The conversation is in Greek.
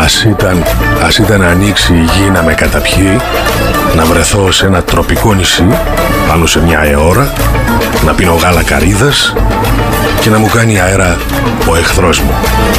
Ας ήταν να ανοίξει η γη να με καταπιεί, να βρεθώ σε ένα τροπικό νησί πάνω σε μια αιώρα, να πίνω γάλα καρύδας και να μου κάνει αέρα ο εχθρός μου.